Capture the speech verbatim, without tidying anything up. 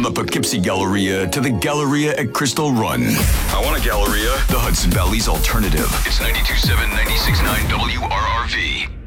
the Poughkeepsie Galleria to the Galleria at Crystal Run. I want a Galleria. The Hudson Valley's alternative. It's ninety-two point seven, ninety-six point nine W R R V.